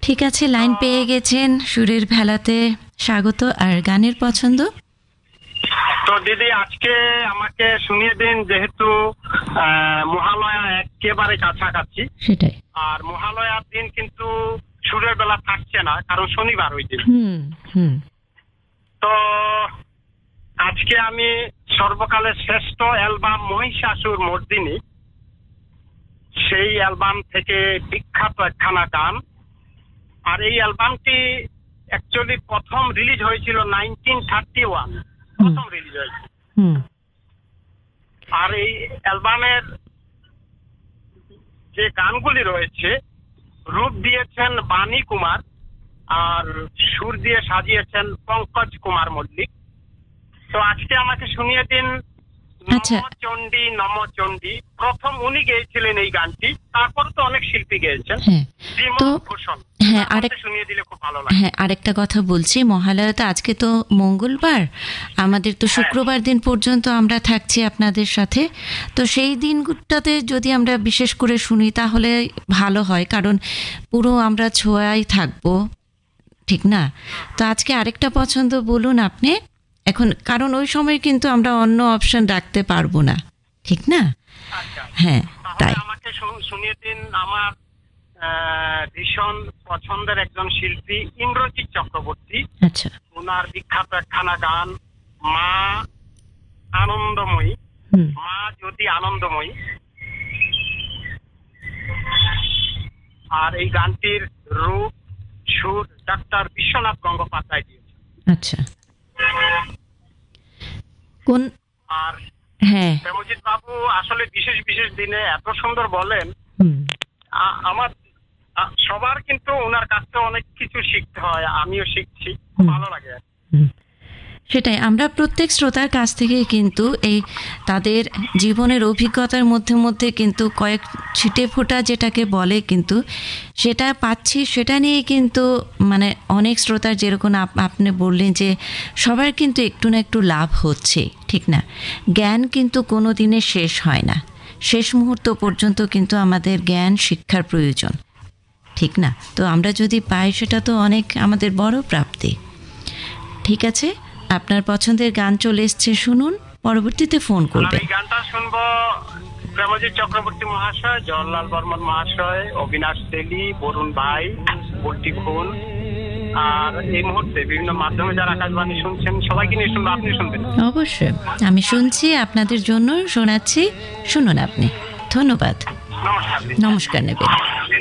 ঠিক আছে, লাইন পেয়ে গেছেন। সুরের ভেলাতে স্বাগত। আর গানের পছন্দ? তো দিদি আজকে আমাকে শুনিয়ে দিন, যেহেতু মহালয়া একেবারে কাছাকাছি, সেটাই। আর মহালয়ার দিন কিন্তু সুরের বেলা থাকছে না, কারণ শনিবার ওই দিন। তো আজকে আমি সর্বকালের শ্রেষ্ঠ অ্যালবাম মহিষাসুর মর্দিনী, সেই অ্যালবাম থেকে বিখ্যাত একখানা গান। আর এই অ্যালবামটি অ্যাকচুয়ালি প্রথম রিলিজ হয়েছিল 1931, প্রথম রিলিজ হয়েছিল। আর এই অ্যালবামের যে গানগুলি রয়েছে, রূপ দিয়েছেন বাণী কুমার আর সুর দিয়ে সাজিয়েছেন পঙ্কজ কুমার মল্লিক। তো আজকে আমাকে শুনিয়ে দিন নমচণ্ডী নমচণ্ডী। প্রথম উনি গেয়েছিলেন এই গানটি, তারপর তো অনেক শিল্পী গেয়েছেন। তো শুনিয়ে দিলে খুব ভালো লাগে। হ্যাঁ, আরেকটা কথা বলছি, মহালয়া তো আজকে তো মঙ্গলবার, আমাদের তো শুক্রবার দিন পর্যন্ত আমরা থাকছি আপনাদের সাথে। তো সেই দিনটাতে যদি আমরা বিশেষ করে শুনি তাহলে ভালো হয়, কারণ পুরো আমরা ছোঁয়াই থাকবো, ঠিক না? তো আজকে আরেকটা পছন্দ বলুন আপনি এখন, কারণ ওই সময় কিন্তু আমরা অন্য অপশন রাখতে পারবো না, ঠিক না? হ্যাঁ, তাই আমাকে শুনিয়ে দিন আমার ভীষণ পছন্দের একজন শিল্পী ইন্দ্রজিৎ চক্রবর্তী। আচ্ছা। ওনার বিখ্যাত একখানা গান মা আনন্দময়ী, মা যদি আনন্দময়ী। আর এই গানটির রূপ সুর ডাক্তার বিশ্বনাথ গঙ্গোপাধ্যায় দিয়েছে। আচ্ছা। কোন? আর হ্যাঁ, প্রেমজিৎ বাবু আসলে বিশেষ বিশেষ দিনে এত সুন্দর বলেন, আমার সবার কিন্তু ওনার কাছ থেকে অনেক কিছু শিখতে হয়, আমিও শিখছি, ভালো লাগে। সেটাই, আমরা প্রত্যেক শ্রোতার কাছ থেকে কিন্তু এই তাদের জীবনের অভিজ্ঞতার মধ্যে মধ্যে কিন্তু কয়েক ছিটে ফোঁটা যেটাকে বলে কিন্তু সেটা পাচ্ছি, সেটা নিয়ে কিন্তু মানে অনেক শ্রোতার, যেরকম আপনি বললেন যে সবার কিন্তু একটু না একটু লাভ হচ্ছে, ঠিক না? জ্ঞান কিন্তু কোনো দিনে শেষ হয় না, শেষ মুহূর্ত পর্যন্ত কিন্তু আমাদের জ্ঞান শিক্ষার প্রয়োজন, ঠিক না? তো আমরা যদি পাই সেটা তো অনেক আমাদের বড় প্রাপ্তি। ঠিক আছে, আপনার পছন্দের গান চলে এসছে, শুনুন, পরবর্তীতে ফোন করবেন। এই গানটা শুনবো প্রেমজিৎ চক্রবর্তী মহাশয়, জওহরলাল বর্মন মহাশয়, অবিনাশ তেলি, বরুণ ভাই, বল্টি খুন, আর এই মুহূর্তে বিভিন্ন মাধ্যমে যারা আকাশবাণী শুনছেন সবাইকে নিয়ে শুনবো। আপনি শুনবেন? অবশ্যই, আমি শুনছি, আপনাদের জন্য শোনাচ্ছি, শুনুন আপনি। ধন্যবাদ, নমস্কার নেবেন।